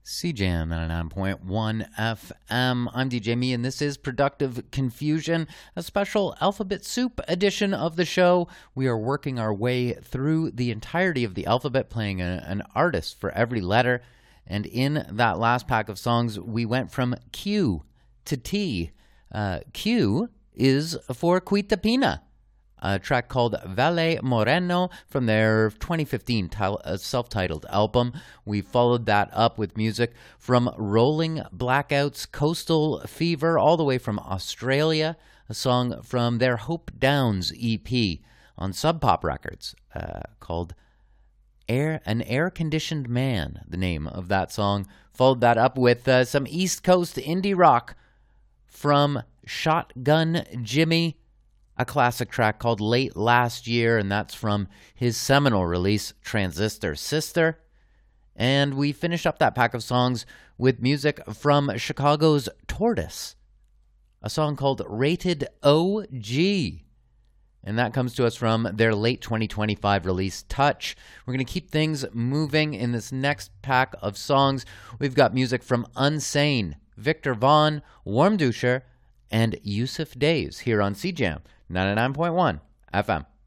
CJAM 99.1 FM. I'm DJ Me, and this is Productive Confusion, a special Alphabet Soup edition of the show. We are working our way through the entirety of the alphabet, playing an artist for every letter. And in that last pack of songs, we went from Q to T. Q is for Quita Pina, a track called Valle Moreno from their 2015 self-titled album. We followed that up with music from Rolling Blackouts, Coastal Fever, all the way from Australia, a song from their Hope Downs EP on Sub Pop Records called An Air-Conditioned Man, the name of that song. Followed that up with some East Coast indie rock from Shotgun Jimmy, a classic track called Late Last Year, and that's from his seminal release, Transistor Sister. And we finished up that pack of songs with music from Chicago's Tortoise, a song called Rated OG. And that comes to us from their late 2025 release, Touch. We're going to keep things moving in this next pack of songs. We've got music from Unsane, Victor Vaughn, Warmduscher, and Yusuf Days here on CJAM 99.1 FM.